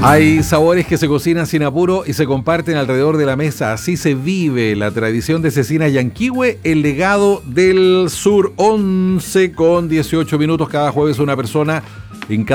Hay sabores que se cocinan sin apuro y se comparten alrededor de la mesa. Así se vive la tradición de Cecina Yanquihue, el legado del sur. 11:18 cada jueves una persona en cada